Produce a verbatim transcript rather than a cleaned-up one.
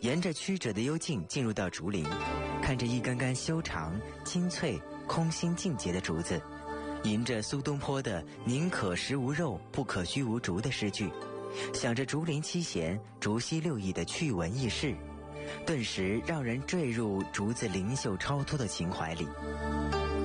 沿着曲折的幽径进入到竹林，看着一根根修长、清脆、空心净洁的竹子，吟着苏东坡的“宁可食无肉，不可虚无竹”的诗句，想着竹林七贤、竹溪六艺的趣闻轶事，顿时让人坠入竹子灵秀超脱的情怀里。